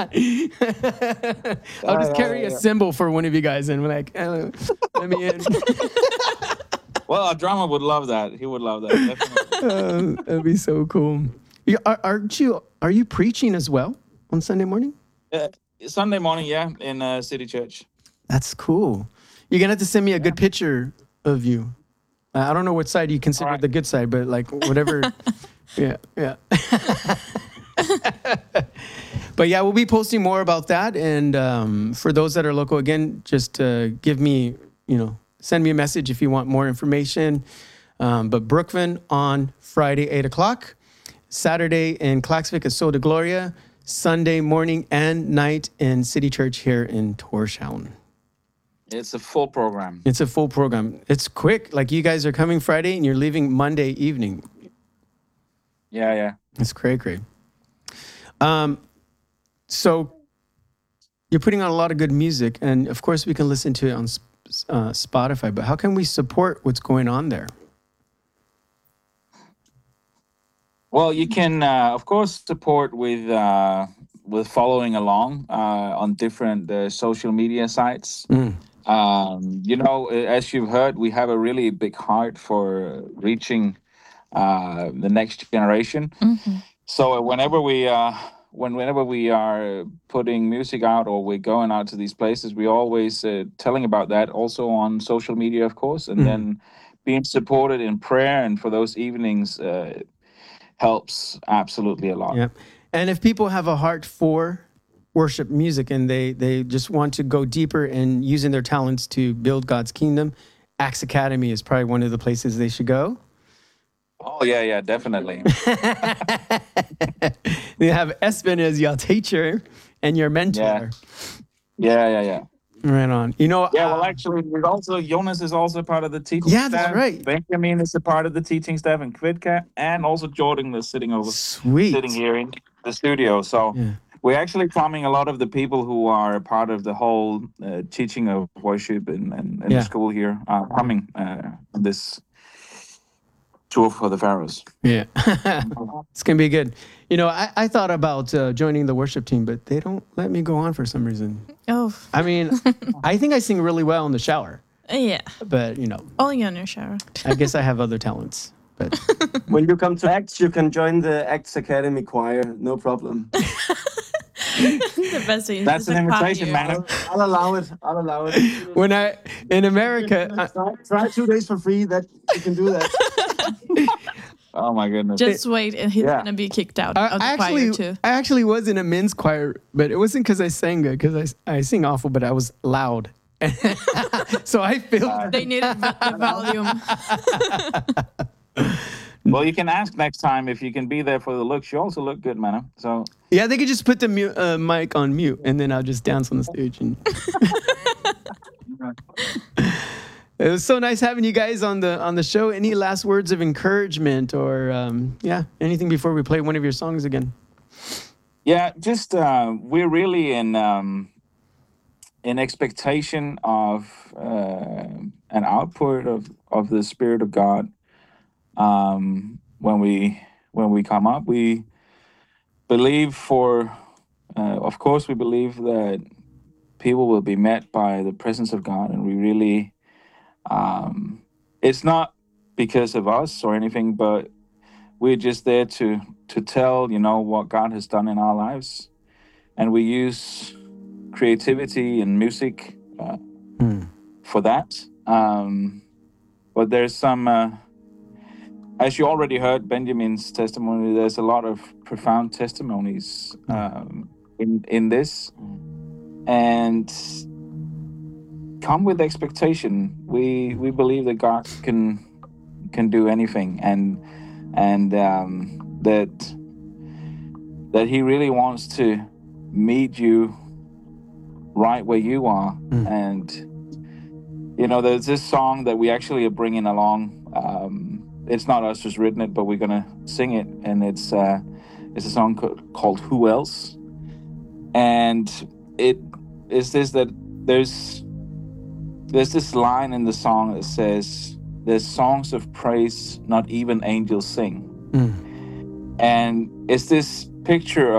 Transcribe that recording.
I'll just carry a cymbal for one of you guys and we're like, let me in. Well, a drummer would love that. He would love that. Definitely. That'd be so cool. Are you preaching as well on Sunday morning? Sunday morning, yeah, in City Church. That's cool. You're gonna have to send me a good picture of you. I don't know what side you consider the good side, but like whatever. yeah. But yeah, we'll be posting more about that. And for those that are local, again, just give me, send me a message if you want more information. But Brookville on Friday, 8:00. Saturday in Klaksvik at Sol de Gloria. Sunday morning and night in City Church here in Tórshavn. It's a full program. It's a full program. It's quick. Like you guys are coming Friday and you're leaving Monday evening. Yeah. It's great. So you're putting on a lot of good music, and of course we can listen to it on Spotify, but how can we support what's going on there? Well, you can, of course, support with following along on different social media sites. As you've heard, we have a really big heart for reaching the next generation. Mm-hmm. So whenever we are putting music out or we're going out to these places, we always telling about that also on social media, of course, and then being supported in prayer and for those evenings helps absolutely a lot. Yeah. And if people have a heart for worship music and they just want to go deeper in using their talents to build God's kingdom, Acts Academy is probably one of the places they should go. Oh, yeah, definitely. You have Espen as your teacher and your mentor. Yeah. Right on. Well, actually, Jonas is also part of the teaching staff. Yeah, that's right. Benjamin is a part of the teaching staff in Kvidka, and also Jordan is sitting here in the studio. So we're actually coming a lot of the people who are part of the whole teaching of worship in the school here coming this tour for the Pharaohs. Yeah. It's going to be good. I thought about joining the worship team, but they don't let me go on for some reason. Oh. I mean, I think I sing really well in the shower. Yeah. But, only in your shower. I guess I have other talents. But when you come to Acts, you can join the Acts Academy choir. No problem. The best thing. That's an invitation, man. I'll allow it. When in America, try 2 days for free. That you can do that. Oh my goodness! Just wait, and he's gonna be kicked out of the choir too. I actually was in a men's choir, but it wasn't because I sang good. Because I sing awful, but I was loud, so I feel they needed the volume. Well, you can ask next time if you can be there for the looks. You also look good, man. So yeah, they could just put the mic on mute, and then I'll just dance on the stage. And it was so nice having you guys on the show. Any last words of encouragement or anything before we play one of your songs again? Yeah, just we're really in expectation of an output of the Spirit of God. When we come up, we believe of course we believe that people will be met by the presence of God, and we really it's not because of us or anything, but we're just there to tell what God has done in our lives, and we use creativity and music for that. But there's some as you already heard Benjamin's testimony, there's a lot of profound testimonies in this, and come with expectation. We believe that God can do anything, and that He really wants to meet you right where you are. And there's this song that we actually are bringing along. It's not us who's written it, but we're gonna sing it, and it's a song called "Who Else," and it is this that there's this line in the song that says, "There's songs of praise not even angels sing," and it's this picture